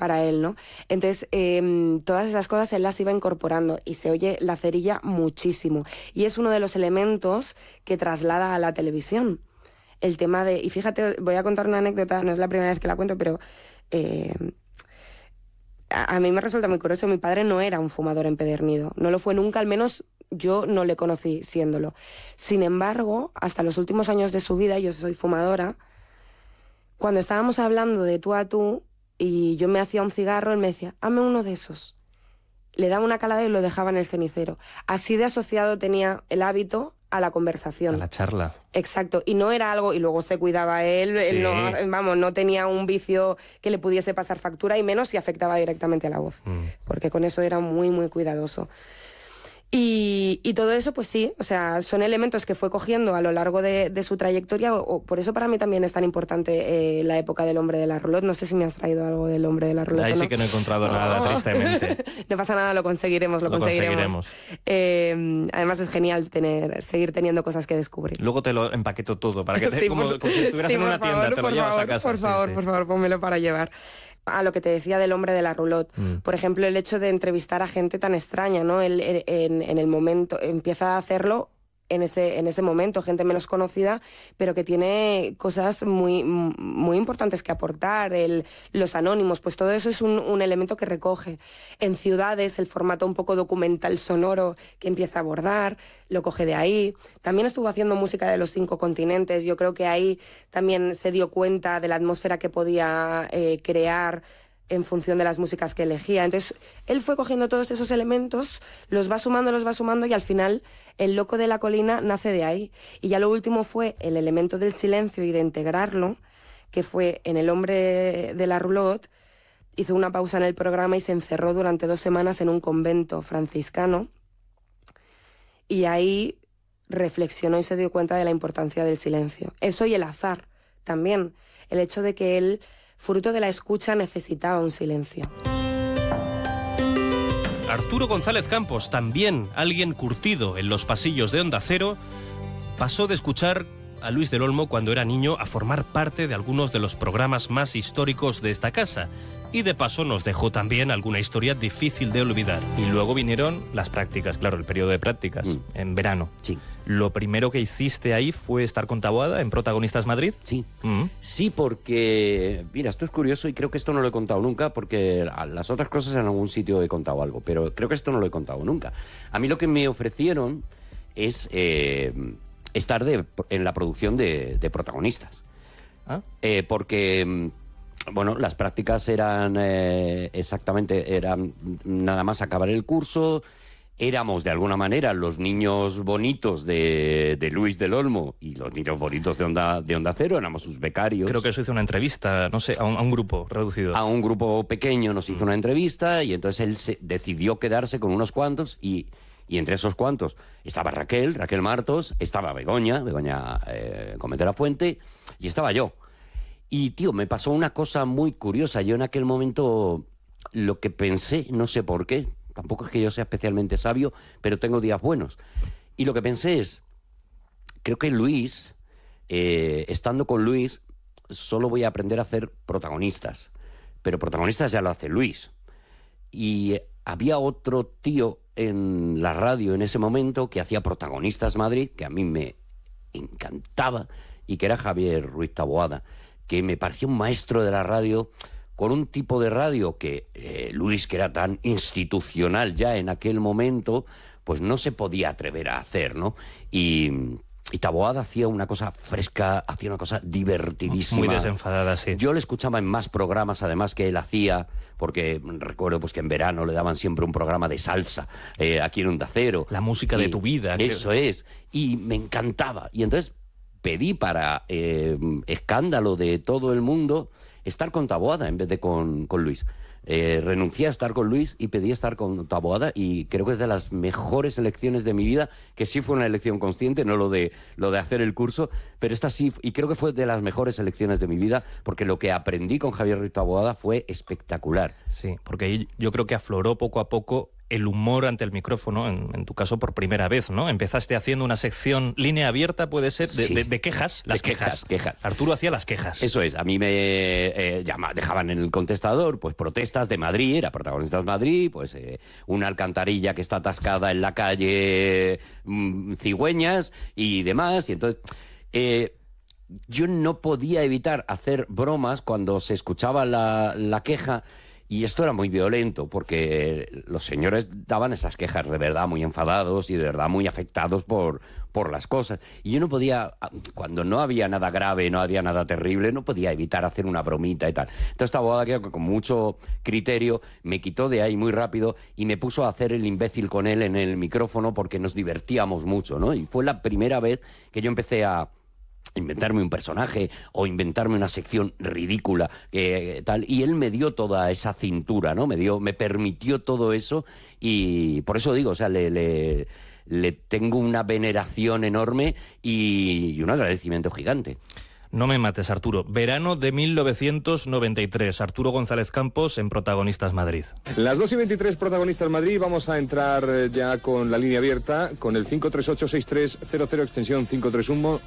para él, ¿no? Entonces, todas esas cosas él las iba incorporando y se oye la cerilla muchísimo. Y es uno de los elementos que traslada a la televisión. El tema de... Y fíjate, voy a contar una anécdota, no es la primera vez que la cuento, pero... a mí me resulta muy curioso. Mi padre no era un fumador empedernido. No lo fue nunca, al menos yo no le conocí siéndolo. Sin embargo, hasta los últimos años de su vida, yo soy fumadora, cuando estábamos hablando de tú a tú y yo me hacía un cigarro, él me decía, hazme uno de esos. Le daba una calada y lo dejaba en el cenicero. Así de asociado tenía el hábito a la conversación. A la charla. Exacto. Y no era algo... Y luego se cuidaba él. Sí. Él no tenía un vicio que le pudiese pasar factura, y menos si afectaba directamente a la voz. Porque con eso era muy, muy cuidadoso. Y todo eso, pues sí, o sea, son elementos que fue cogiendo a lo largo de su trayectoria. Por eso para mí también es tan importante la época del Hombre de la Roulotte. No sé si me has traído algo del Hombre de la Roulotte. Ahí sí que no he encontrado nada, tristemente. No pasa nada, lo conseguiremos. Además es genial seguir teniendo cosas que descubrir. Luego te lo empaqueto todo, para que Sí, como si estuvieras en una tienda, te lo llevas a casa. Por favor, pónmelo para llevar. A lo que te decía del Hombre de la Roulotte. Por ejemplo, el hecho de entrevistar a gente tan extraña, ¿no? Él, en el momento, empieza a hacerlo en ese momento, gente menos conocida, pero que tiene cosas muy, muy importantes que aportar. Los anónimos, pues todo eso es un elemento que recoge. En ciudades, el formato un poco documental sonoro que empieza a abordar, lo coge de ahí. También estuvo haciendo música de los 5 continentes. Yo creo que ahí también se dio cuenta de la atmósfera que podía crear en función de las músicas que elegía. Entonces, él fue cogiendo todos esos elementos, los va sumando, y al final El Loco de la Colina nace de ahí. Y ya lo último fue el elemento del silencio y de integrarlo, que fue en El Hombre de la Roulotte. Hizo una pausa en el programa y se encerró durante 2 semanas en un convento franciscano. Y ahí reflexionó y se dio cuenta de la importancia del silencio. Eso y el azar también. El hecho de que él, fruto de la escucha, necesitaba un silencio. Arturo González Campos, también alguien curtido en los pasillos de Onda Cero, pasó de escuchar a Luis del Olmo cuando era niño a formar parte de algunos de los programas más históricos de esta casa. Y de paso nos dejó también alguna historia difícil de olvidar. Y luego vinieron las prácticas, claro, el periodo de prácticas, en verano. Sí. ¿Lo primero que hiciste ahí fue estar con Taboada en Protagonistas Madrid? Sí. Sí, porque, mira, esto es curioso y creo que esto no lo he contado nunca, porque las otras cosas en algún sitio he contado algo, pero creo que esto no lo he contado nunca. A mí lo que me ofrecieron es estar en la producción de Protagonistas. ¿Ah? Porque... Bueno, las prácticas eran nada más acabar el curso. Éramos de alguna manera los niños bonitos de Luis del Olmo y los niños bonitos de Onda Cero, éramos sus becarios. Creo que eso hizo una entrevista, no sé, a un grupo reducido. A un grupo pequeño nos hizo una entrevista y entonces él decidió quedarse con unos cuantos y entre esos cuantos estaba Raquel Martos, estaba Begoña Gómez de la Fuente y estaba yo. Y, tío, me pasó una cosa muy curiosa. Yo en aquel momento lo que pensé, no sé por qué, tampoco es que yo sea especialmente sabio, pero tengo días buenos. Y lo que pensé es, creo que Luis, estando con Luis, solo voy a aprender a hacer protagonistas. Pero protagonistas ya lo hace Luis. Y había otro tío en la radio en ese momento que hacía Protagonistas Madrid, que a mí me encantaba, y que era Javier Ruiz Taboada, que me parecía un maestro de la radio, con un tipo de radio que Luis, que era tan institucional ya en aquel momento, pues no se podía atrever a hacer, ¿no? Y Taboada hacía una cosa fresca, hacía una cosa divertidísima. Muy desenfadada, sí. Yo le escuchaba en más programas, además, que él hacía, porque recuerdo pues que en verano le daban siempre un programa de salsa aquí en Onda Cero. La música de tu vida. Eso es. Y me encantaba. Y entonces pedí para escándalo de todo el mundo estar con Taboada en vez de con Luis. Renuncié a estar con Luis y pedí estar con Taboada y creo que es de las mejores elecciones de mi vida, que sí fue una elección consciente, no lo de hacer el curso, pero esta sí, y creo que fue de las mejores elecciones de mi vida, porque lo que aprendí con Javier Ruiz Taboada fue espectacular. Sí, porque yo creo que afloró poco a poco el humor ante el micrófono, en tu caso por primera vez, ¿no? Empezaste haciendo una sección línea abierta, puede ser, de quejas. Las quejas. Arturo hacía las quejas. Eso es, a mí me dejaban en el contestador, pues protestas de Madrid, era Protagonistas Madrid, pues una alcantarilla que está atascada en la calle Cigüeñas y demás, y entonces... yo no podía evitar hacer bromas cuando se escuchaba la queja, y esto era muy violento porque los señores daban esas quejas de verdad muy enfadados y de verdad muy afectados por las cosas. Y yo no podía, cuando no había nada grave, no había nada terrible, no podía evitar hacer una bromita y tal. Entonces esta abogada, que con mucho criterio me quitó de ahí muy rápido y me puso a hacer el imbécil con él en el micrófono porque nos divertíamos mucho, ¿no? Y fue la primera vez que yo empecé a inventarme un personaje o inventarme una sección ridícula tal, y él me dio toda esa cintura, ¿no? Me permitió todo eso, y por eso digo, o sea, le tengo una veneración enorme y un agradecimiento gigante. No me mates, Arturo. Verano de 1993. Arturo González Campos en Protagonistas Madrid. Las 2:23 Protagonistas Madrid. Vamos a entrar ya con la línea abierta, con el 538-6300, extensión 531,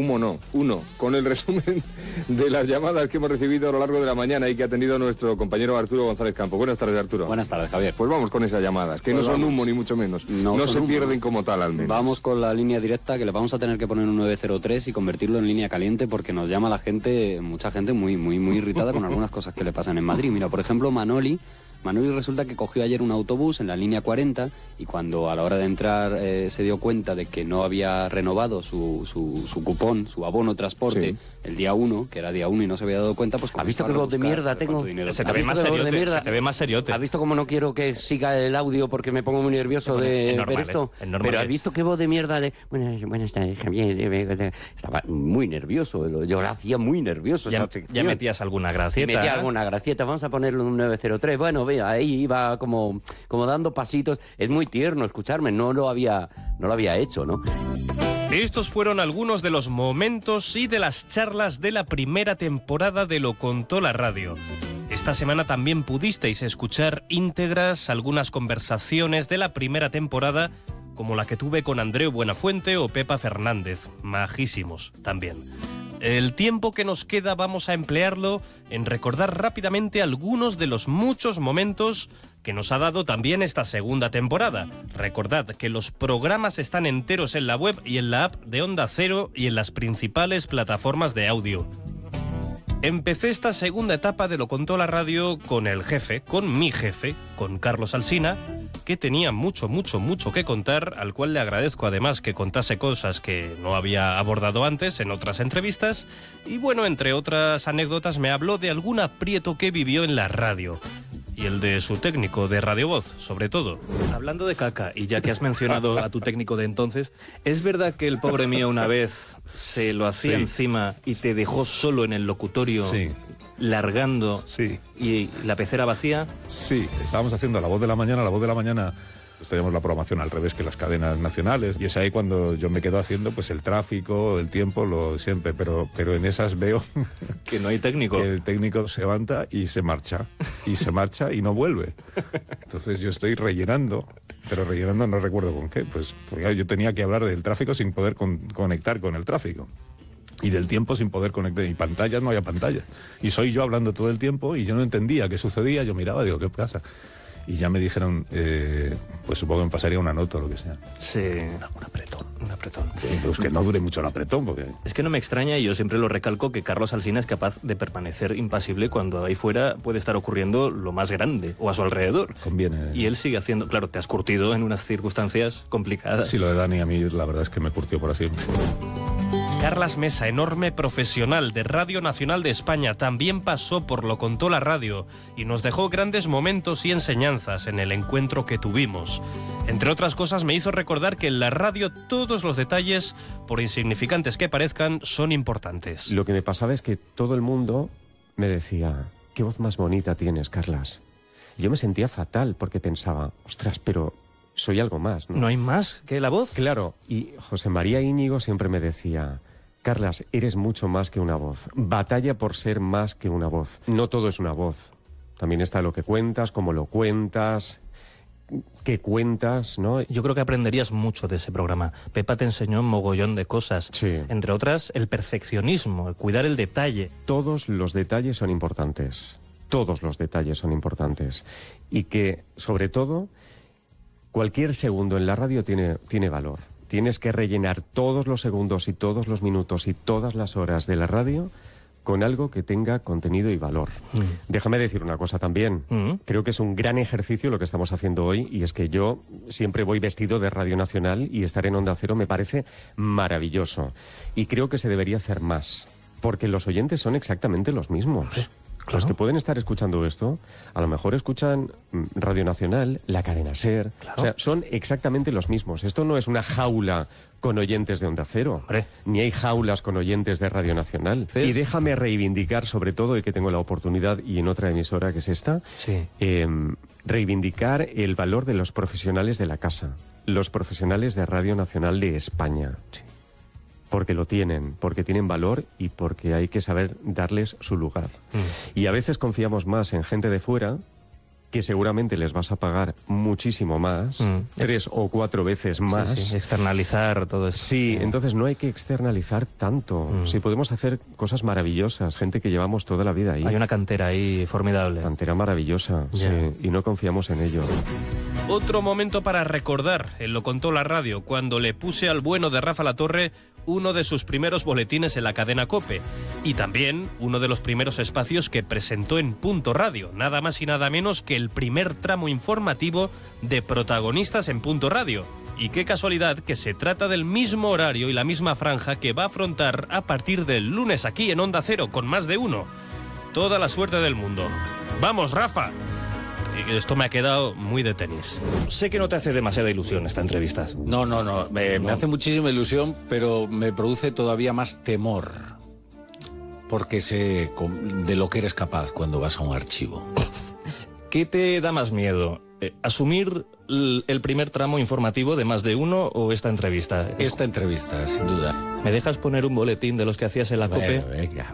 con el resumen de las llamadas que hemos recibido a lo largo de la mañana y que ha atendido nuestro compañero Arturo González Campos. Buenas tardes, Arturo. Buenas tardes, Javier. Pues vamos con esas llamadas, que pues no son humo ni mucho menos. No se pierden como tal, al menos. Vamos con la línea directa, que le vamos a tener que poner un 903 y convertirlo en línea caliente, porque nos llama la gente, mucha gente muy irritada con algunas cosas que le pasan en Madrid. Mira, por ejemplo, Manoli resulta que cogió ayer un autobús en la línea 40 y cuando a la hora de entrar se dio cuenta de que no había renovado su cupón, su abono transporte, el día 1, que era día 1 y no se había dado cuenta, pues... ¿Has visto qué voz de mierda tengo? Se te ve más seriote. ¿Has visto cómo no quiero que siga el audio porque me pongo muy nervioso de ver esto? Pero ¿has visto qué voz de mierda de... Buenas tardes, Javier. Estaba muy nervioso, yo lo hacía muy nervioso. Ya metías alguna gracieta. Metía alguna gracieta, vamos a ponerlo en un 903. Bueno, vea, ahí iba como dando pasitos. Es muy tierno escucharme, no lo había hecho, ¿no? Estos fueron algunos de los momentos y de las charlas de la primera temporada de Lo Contó la Radio. Esta semana también pudisteis escuchar íntegras algunas conversaciones de la primera temporada, como la que tuve con Andreu Buenafuente o Pepa Fernández, majísimos también. El tiempo que nos queda vamos a emplearlo en recordar rápidamente algunos de los muchos momentos que nos ha dado también esta segunda temporada. Recordad que los programas están enteros en la web y en la app de Onda Cero y en las principales plataformas de audio. Empecé esta segunda etapa de Lo Contó la Radio con el jefe, con mi jefe, con Carlos Alsina, que tenía mucho que contar, al cual le agradezco además que contase cosas que no había abordado antes en otras entrevistas, y bueno, entre otras anécdotas me habló de algún aprieto que vivió en la radio, y el de su técnico de Radio Voz, sobre todo. Hablando de caca, y ya que has mencionado a tu técnico de entonces, ¿es verdad que el pobre mío una vez se lo hacía encima y te dejó solo en el locutorio, largando, y la pecera vacía? Sí, estábamos haciendo La Voz de la Mañana, pues teníamos la programación al revés que las cadenas nacionales, y es ahí cuando yo me quedo haciendo pues el tráfico, el tiempo, lo siempre, pero en esas veo que no hay técnico, que el técnico se levanta y se marcha y no vuelve. Entonces yo estoy rellenando, pero rellenando no recuerdo con qué, pues porque yo tenía que hablar del tráfico sin poder conectar con el tráfico. Y del tiempo sin poder conectar, y pantallas, no había pantallas. Y soy yo hablando todo el tiempo y yo no entendía qué sucedía, yo miraba, digo, ¿qué pasa? Y ya me dijeron, pues supongo que me pasaría una nota o lo que sea. Sí. Un apretón. Un apretón. Pues que no dure mucho el apretón, porque... Es que no me extraña, y yo siempre lo recalco, que Carlos Alsina es capaz de permanecer impasible cuando ahí fuera puede estar ocurriendo lo más grande, o a su alrededor. Conviene. Y él sigue haciendo... Claro, te has curtido en unas circunstancias complicadas. Sí, lo de Dani a mí la verdad es que me curtió para siempre. Carlas Mesa, enorme profesional de Radio Nacional de España, también pasó por Lo Contó la Radio y nos dejó grandes momentos y enseñanzas en el encuentro que tuvimos. Entre otras cosas, me hizo recordar que en la radio todos los detalles, por insignificantes que parezcan, son importantes. Lo que me pasaba es que todo el mundo me decía, qué voz más bonita tienes, Carlas. Y yo me sentía fatal porque pensaba, ostras, pero... soy algo más, ¿no? ¿No hay más que la voz? Claro, y José María Íñigo siempre me decía, Carlas, eres mucho más que una voz. Batalla por ser más que una voz. No todo es una voz. También está lo que cuentas, cómo lo cuentas. que cuentas, ¿no? Yo creo que aprenderías mucho de ese programa. Pepa te enseñó un mogollón de cosas. Sí. Entre otras, el perfeccionismo, el cuidar el detalle. Todos los detalles son importantes. Todos los detalles son importantes. Y que, sobre todo, cualquier segundo en la radio tiene valor. Tienes que rellenar todos los segundos y todos los minutos y todas las horas de la radio con algo que tenga contenido y valor. Déjame decir una cosa también. Creo que es un gran ejercicio lo que estamos haciendo hoy, y es que yo siempre voy vestido de Radio Nacional y estar en Onda Cero me parece maravilloso. Y creo que se debería hacer más, porque los oyentes son exactamente los mismos. Claro. Los que pueden estar escuchando esto, a lo mejor escuchan Radio Nacional, la cadena SER. Claro. O sea, son exactamente los mismos. Esto no es una jaula con oyentes de Onda Cero, ni hay jaulas con oyentes de Radio Nacional. ¿Sí? Y déjame reivindicar, sobre todo, y que tengo la oportunidad, y en otra emisora que es esta, reivindicar el valor de los profesionales de la casa, los profesionales de Radio Nacional de España. Sí. Porque lo tienen, porque tienen valor y porque hay que saber darles su lugar. Y a veces confiamos más en gente de fuera, que seguramente les vas a pagar muchísimo más, 3 o 4 veces más. Sí, externalizar todo esto. Sí, entonces no hay que externalizar tanto. Sí, podemos hacer cosas maravillosas, gente que llevamos toda la vida ahí. Hay una cantera ahí formidable. Cantera maravillosa, sí, y no confiamos en ello. Otro momento para recordar, él lo contó la radio, cuando le puse al bueno de Rafa Latorre uno de sus primeros boletines en la cadena COPE, y también uno de los primeros espacios que presentó en Punto Radio, nada más y nada menos que el primer tramo informativo de Protagonistas en Punto Radio. Y qué casualidad que se trata del mismo horario y la misma franja que va a afrontar a partir del lunes aquí en Onda Cero con Más de Uno. Toda la suerte del mundo. ¡Vamos, Rafa! Esto me ha quedado muy de tenis. Sé que no te hace demasiada ilusión esta entrevista. No. Me hace muchísima ilusión, pero me produce todavía más temor. Porque sé de lo que eres capaz cuando vas a un archivo. ¿Qué te da más miedo? ¿Asumir el primer tramo informativo de Más de Uno o esta entrevista? Esta entrevista, sin duda. ¿Me dejas poner un boletín de los que hacías en la COPE? Venga.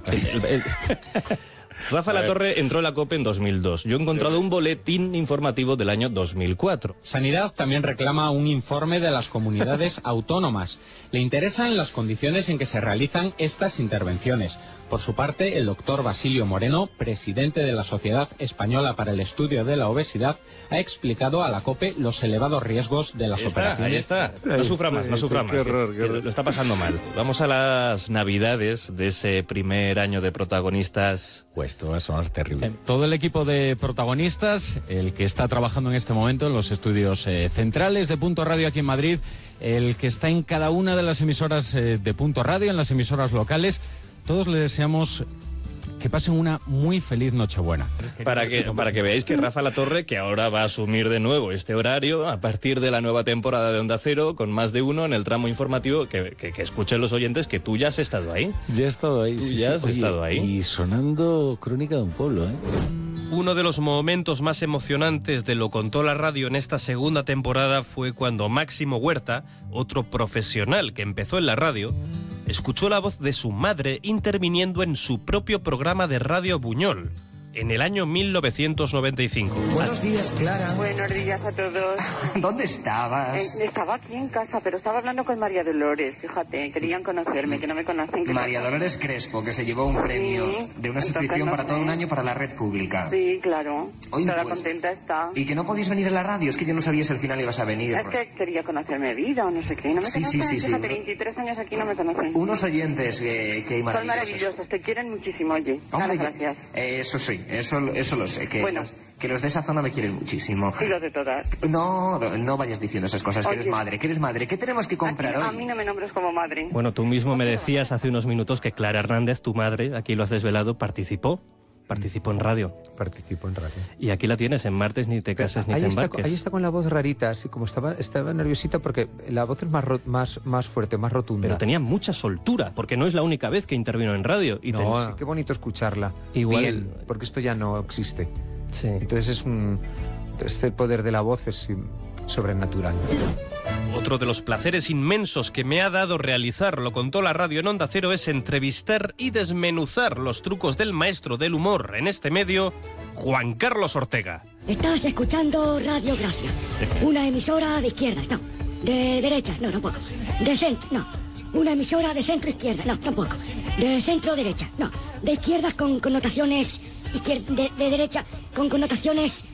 Rafa Latorre entró en la COPE en 2002. Yo he encontrado un boletín informativo del año 2004. Sanidad también reclama un informe de las comunidades autónomas. Le interesan las condiciones en que se realizan estas intervenciones. Por su parte, el doctor Basilio Moreno, presidente de la Sociedad Española para el Estudio de la Obesidad, ha explicado a la COPE los elevados riesgos de las operaciones. Ahí está. No sufra más. Qué horror. Lo está pasando mal. Vamos a las navidades de ese primer año de Protagonistas. Pues esto va a sonar terrible. Todo el equipo de Protagonistas, el que está trabajando en este momento en los estudios centrales de Punto Radio aquí en Madrid, el que está en cada una de las emisoras de Punto Radio, en las emisoras locales, todos le deseamos que pasen una muy feliz Nochebuena. Para que veáis que Rafa Latorre, que ahora va a asumir de nuevo este horario a partir de la nueva temporada de Onda Cero, con Más de Uno en el tramo informativo, que escuchen los oyentes que tú ya has estado ahí. Ya he estado ahí. Tú ya has estado ahí. Y sonando Crónica de un Pueblo, ¿eh? Uno de los momentos más emocionantes de Lo Contó la Radio en esta segunda temporada fue cuando Máximo Huerta, otro profesional que empezó en la radio, escuchó la voz de su madre interviniendo en su propio programa de Radio Buñol, en el año 1995. Buenos días, Clara. Buenos días a todos. ¿Dónde estabas? Estaba aquí en casa, pero estaba hablando con María Dolores, fíjate, querían conocerme, que no me conocen. María Dolores Crespo, que se llevó un premio de una suscripción para todo un año para la red pública. Sí, claro. Oye, Estará pues, contenta está. ¿Y que no podíais venir a la radio? Es que yo no sabía si al final ibas a venir. Es que quería conocerme vida o no sé qué. No me conocen. Sí. Fíjate, 23 años aquí no me conocen. Unos oyentes que hay maravillosos. Son maravillosos, te quieren muchísimo, oye. Hombre, gracias. Eso sí, eso lo sé, que, bueno, que los de esa zona me quieren muchísimo. Y los de todas. No vayas diciendo esas cosas, oye, que eres madre. ¿Qué tenemos que comprar hoy? A mí no me nombres como madre. Bueno, tú mismo me decías hace unos minutos que Clara Hernández, tu madre, aquí lo has desvelado, participó en radio. Participó en radio. Y aquí la tienes, en Martes ni te cases ni te embarques. Ahí está con la voz rarita, así como estaba nerviosita porque la voz es más fuerte, más rotunda. Pero tenía mucha soltura, porque no es la única vez que intervino en radio. Y sí, qué bonito escucharla. Igual, bien, porque esto ya no existe. Sí. Entonces el poder de la voz es sobrenatural. Otro de los placeres inmensos que me ha dado realizar, Lo Contó la Radio en Onda Cero, es entrevistar y desmenuzar los trucos del maestro del humor en este medio, Juan Carlos Ortega. Estás escuchando Radio Gracia, una emisora de izquierdas, no. De derechas, no, tampoco. De centro, no. Una emisora de centro izquierda, no, tampoco. De centro derecha, no. De izquierdas con connotaciones de derecha con connotaciones